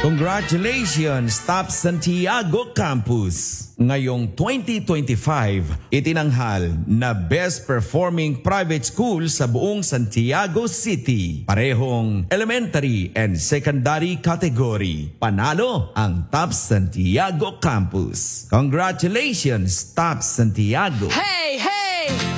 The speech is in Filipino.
Congratulations, Top Santiago Campus! Ngayong 2025, itinanghal na Best Performing Private School sa buong Santiago City. Parehong elementary and secondary category. Panalo ang Top Santiago Campus. Congratulations, Top Santiago! Hey, hey!